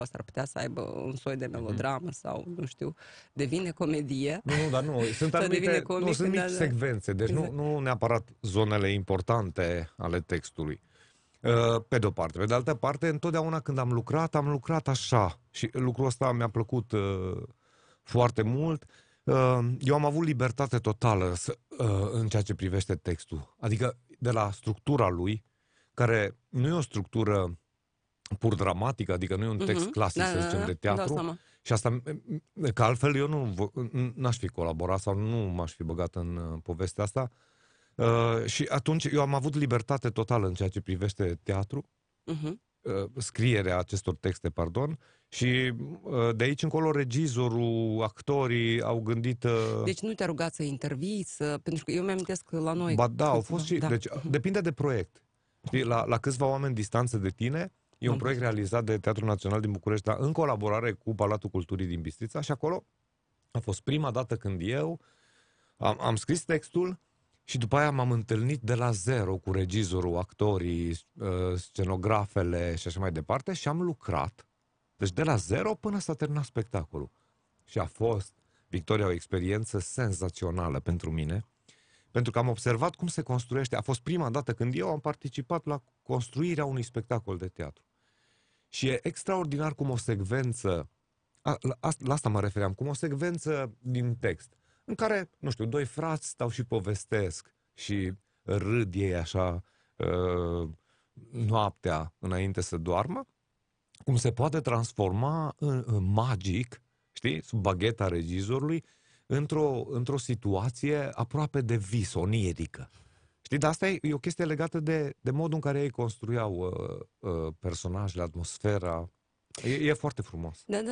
s-ar putea să aibă un soi de melodramă sau, nu știu, devine comedie. Nu, dar nu, sunt anumite, nu, sunt mici secvențe, deci exact. nu neapărat zonele importante ale textului. Pe de-o parte. Pe de altă parte, întotdeauna când am lucrat așa și lucrul ăsta mi-a plăcut foarte mult. Eu am avut libertate totală în ceea ce privește textul. Adică de la structura lui, care nu e o structură pur dramatică, adică nu e un text clasic, să zicem, de teatru. Și asta, că altfel eu n-aș fi colaborat sau nu m-aș fi băgat în povestea asta. Și atunci eu am avut libertate totală în ceea ce privește teatru, scrierea acestor texte, pardon, și de aici încolo regizorul, actorii au gândit... Deci nu te-a rugat să intervii, pentru că eu mi-amintesc că la noi... Ba da, au fost și... Da. Deci depinde de proiect. Știi, la câțiva oameni distanță de tine, e un proiect realizat de Teatrul Național din București, dar în colaborare cu Palatul Culturii din Bistrița, și acolo a fost prima dată când eu am scris textul și după aia m-am întâlnit de la zero cu regizorul, actorii, scenografele și așa mai departe și am lucrat. Deci de la zero până s-a terminat spectacolul. Și a fost, Victoria, o experiență senzațională pentru mine, pentru că am observat cum se construiește. A fost prima dată când eu am participat la construirea unui spectacol de teatru. Și e extraordinar cum o secvență, la asta mă refeream, cum o secvență din text, în care, nu știu, doi frați stau și povestesc și râd ei așa noaptea înainte să doarmă, cum se poate transforma în magic, știi, sub bagheta regizorului, într-o situație aproape de vis, onirică. Știi, dar asta e o chestie legată de modul în care ei construiau personajele, atmosfera. E foarte frumos. Da.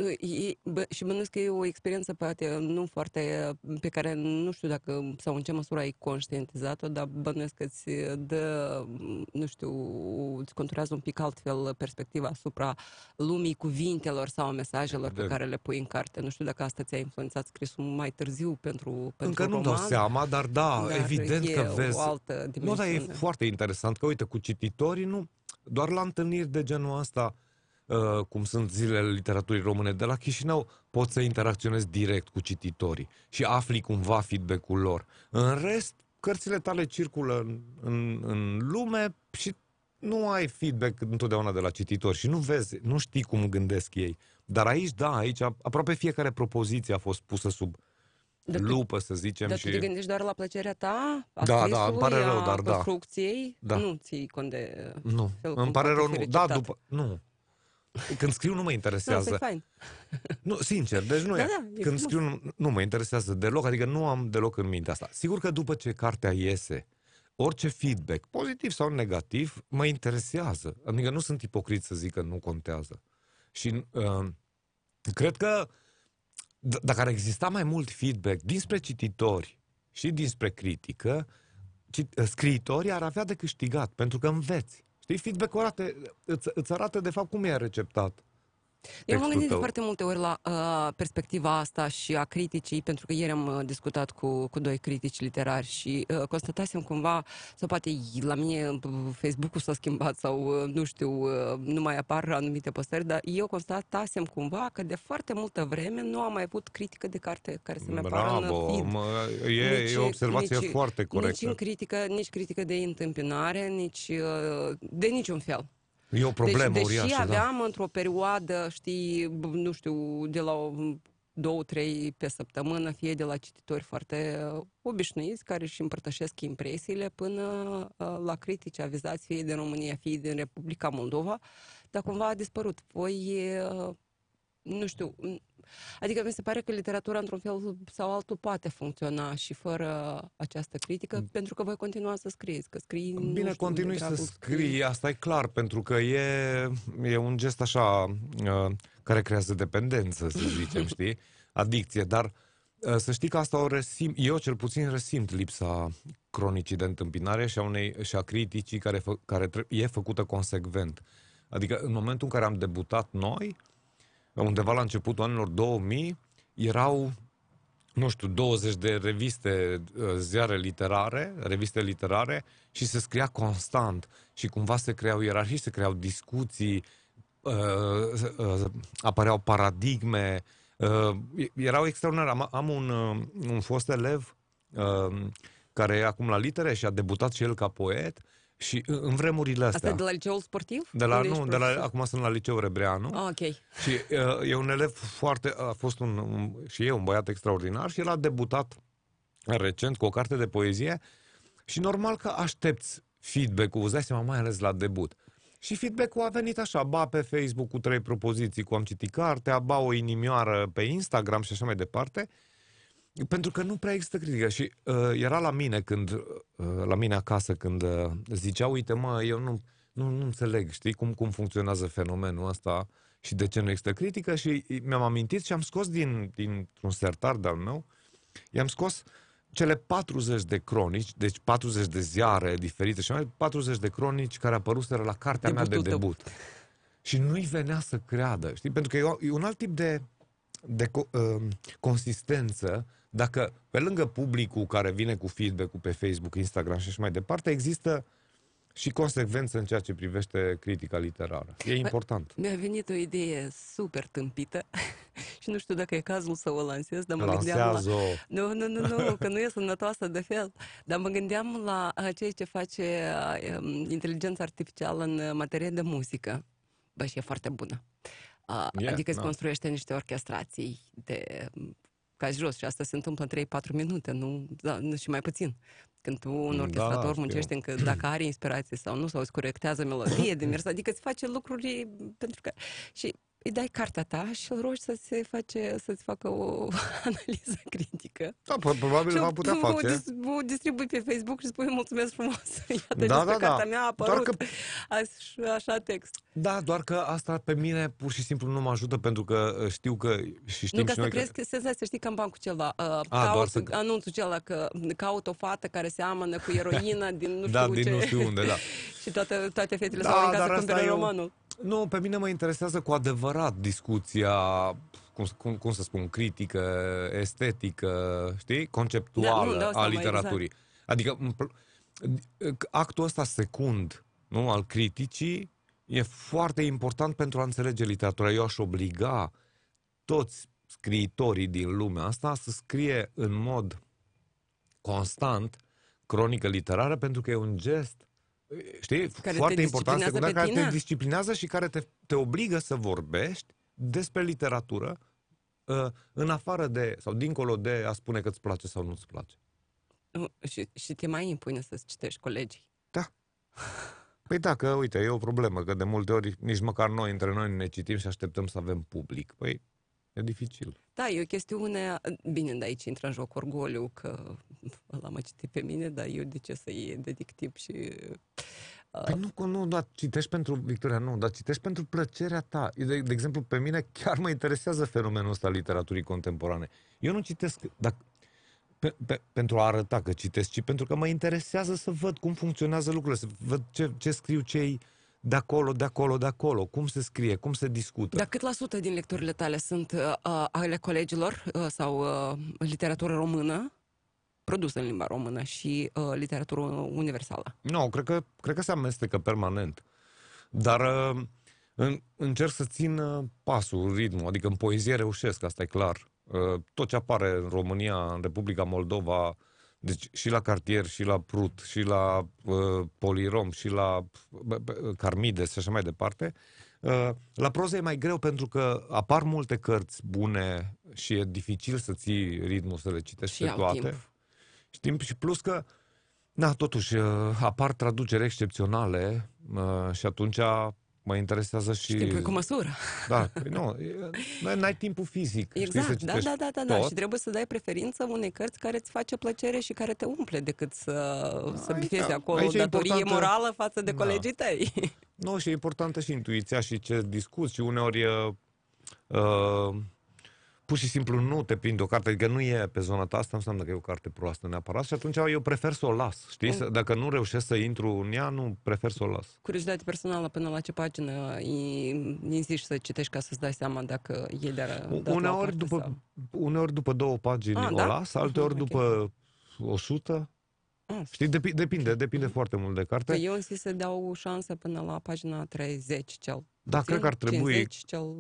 Și bănuiesc că e o experiență poate nu foarte, pe care nu știu dacă sau în ce măsură ai conștientizat-o, dar bănuiesc că îți dă, nu știu, îți conturează un pic altfel perspectiva asupra lumii cuvintelor sau mesajelor pe care le pui în carte. Nu știu dacă asta ți-a influențat scrisul mai târziu pentru încă nu dau seama, dar evident că vezi. O altă dimensiune. Nu, dar e foarte interesant că, uite, cu cititorii, nu, doar la întâlniri de genul ăsta, cum sunt zilele literaturii române de la Chișinău, poți să interacționezi direct cu cititorii și afli cumva feedback-ul lor. În rest, cărțile tale circulă în lume și nu ai feedback întotdeauna de la cititori și nu vezi, nu știi cum gândesc ei. Dar aici aproape fiecare propoziție a fost pusă sub lupă, să zicem. Dar tu te gândești doar la plăcerea ta? Da, îmi pare rău, dar construcției? Da. Nu ții cont de... Nu, îmi pare rău, nu. Da, nu. Când scriu nu mă interesează. Nu, fain. Nu, sincer, deci nu e. Când scriu nu mă interesează deloc, adică nu am deloc în minte asta. Sigur că după ce cartea iese, orice feedback, pozitiv sau negativ, mă interesează. Adică nu sunt ipocrit să zic că nu contează. Și cred că dacă ar exista mai mult feedback dinspre cititori și dinspre critică, scriitorii ar avea de câștigat, pentru că înveți. Știi, feedback-ul îți arată de fapt cum e receptat. Eu m-am gândit foarte multe ori la perspectiva asta și a criticii, pentru că ieri am discutat cu doi critici literari și constatasem cumva, sau poate la mine Facebook-ul s-a schimbat sau nu știu, nu mai apar anumite postări, dar eu constatasem cumva că de foarte multă vreme nu am mai avut critică de carte care să-mi apară în feed. E o observație foarte corectă. Nici critică de întâmpinare, nici de niciun fel. E o problemă uriașă, deși aveam într-o perioadă, știi, nu știu, de la 2-3 pe săptămână, fie de la cititori foarte obișnuiți, care își împărtășesc impresiile, până la critici avizați, fie din România, fie din Republica Moldova, dar cumva a dispărut. Nu știu, adică mi se pare că literatura într-un fel sau altul poate funcționa și fără această critică, pentru că voi continua să scrieți, că scrii... Bine, continui să scrii, asta e clar, pentru că e un gest așa care creează dependență, să zicem, știi? Adicție, dar să știi că asta o resimt, eu cel puțin resimt lipsa cronicii de întâmpinare și a criticii care e făcută consecvent. Adică în momentul în care am debutat noi, undeva la începutul anilor 2000, erau, nu știu, 20 de reviste literare și se scria constant și cumva se creau ierarhii, se creau discuții apăreau paradigme, erau extraordinare. Am un fost elev care e acum la litere și a debutat și el ca poet și în vremurile astea. Asta e de la liceul sportiv? Acum sunt la liceul Rebreanu. Ok. Și e un elev a fost și e un băiat extraordinar și el a debutat recent cu o carte de poezie și normal că aștepți feedback-ul, îți dai seama, mai ales la debut. Și feedback-ul a venit așa, ba pe Facebook cu 3 propoziții cu am citit cartea, ba o inimioară pe Instagram și așa mai departe, pentru că nu prea există critică. Și era la mine acasă când zicea, uite mă, eu nu înțeleg, știi, cum funcționează fenomenul ăsta și de ce nu există critică și mi-am amintit și am scos dintr-un sertar de-al meu, i-am scos cele 40 de cronici, deci 40 de ziare diferite și mai 40 de cronici care apăruseră la cartea mea de debut. Și nu-i venea să creadă, știi? Pentru că e un alt tip de consistență, dacă pe lângă publicul care vine cu feedback-ul pe Facebook, Instagram și așa mai departe, există și consecvență în ceea ce privește critica literară. E important. Mi-a venit o idee super tâmpită și nu știu dacă e cazul să o lansez, dar mă Lansează-o. gândeam Nu, că nu e sănătoasă de fel. Dar mă gândeam la ceea ce face inteligența artificială în materie de muzică. Bă, și e foarte bună. Adică îți construiește niște orchestrații de ca jos și asta se întâmplă în 3-4 minute, nu și mai puțin. Când tu, un orchestrator, muncește încă dacă are inspirație sau nu, sau îți corectează melodie de mers, adică îți face lucruri pentru că... Și îi dai cartea ta și îl rogi să-ți facă o analiză critică. Da, probabil va putea face. O distribui pe Facebook și spui mulțumesc frumos. Iată, cartea mea a apărut așa text. Da, doar că asta pe mine pur și simplu nu mă ajută pentru că știu că și știm și noi crezi că senzația, știi, cam cu ceva. Anunțul acela că caut o fată care seamănă cu eroina din nu știu din ce. nu știu unde, da. Și toate fetele s-au venit să cumpere romanul. Nu, pe mine mă interesează cu adevărat discuția, cum să spun, critică, estetică, știi? Conceptuală a literaturii. Exact. Adică actul ăsta secund, nu, al criticii e foarte important pentru a înțelege literatura. Eu aș obliga toți scriitorii din lumea asta să scrie în mod constant cronică literară pentru că e un gest, știi, care foarte important, secundar, care tine. te disciplinează și care te obligă să vorbești despre literatură în afară de, sau dincolo de a spune că îți place sau nu-ți place. Și te mai impune să-ți citești colegii. Da. Păi da, că uite, e o problemă, că de multe ori nici măcar noi între noi ne citim și așteptăm să avem public. Păi e dificil. Da, e o chestiune... Bine, de aici intră în joc orgoliu, că ăla mă citit pe mine, dar eu de ce să-i dedic timp și... Păi nu, dar citești pentru, Victoria, nu, dar citești pentru plăcerea ta. De exemplu, pe mine chiar mă interesează fenomenul ăsta al literaturii contemporane. Eu nu citesc pentru a arăta că citesc, ci pentru că mă interesează să văd cum funcționează lucrurile, să văd ce scriu cei de acolo, cum se scrie, cum se discută. Dar cât la sută din lecturile tale sunt ale colegilor sau literatură română, produsă în limba română și literatură universală? Nu, cred că se amestecă permanent. Dar încerc să țin pasul, ritmul, adică în poezie reușesc, asta e clar. Tot ce apare în România, în Republica Moldova, deci și la Cartier, și la Prut, și la Polirom, și la Carmides și așa mai departe. La proză e mai greu pentru că apar multe cărți bune și e dificil să ții ritmul să le citești și pe toate. Timp și plus că, totuși, apar traduceri excepționale și atunci mă interesează și... timpul cu măsură. Da, nu, n-ai timpul fizic. Exact, știi, să da. Și trebuie să dai preferință unei cărți care îți face plăcere și care te umple decât să bifezi acolo o datorie morală față de colegii tăi. Nu, și e importantă și intuiția și ce discuți și uneori pur și simplu nu te prinde o carte, adică nu e pe zona ta, asta înseamnă că e o carte proastă neapărat și atunci eu prefer să o las, știi? Dacă nu reușesc să intru în ea, nu prefer să o las. Curiozitate personală, până la ce pagină insiști să citești ca să-ți dai seama dacă e de uneori după 2 pagini o las, alteori după 100. Știi, depinde foarte mult de carte. Eu insist să dau șansă până la pagina 30 cel Da, cred că ar trebui 50, cel